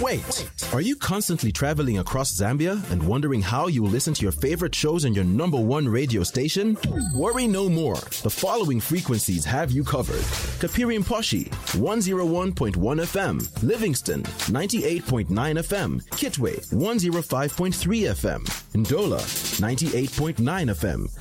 Wait, are you constantly traveling across Zambia and wondering how you will listen to your favorite shows on your number one radio station? Worry no more. The following frequencies have you covered. Kapiri Mposhi, 101.1 FM. Livingston, 98.9 FM. Kitwe, 105.3 FM. Ndola, 98.9 FM.